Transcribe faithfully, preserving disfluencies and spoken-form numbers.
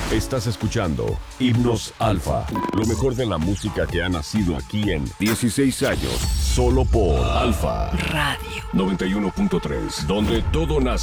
Estás escuchando Himnos Alfa, lo mejor de la música que ha nacido aquí en dieciséis años, solo por Alfa Radio noventa y uno punto tres, donde todo nace.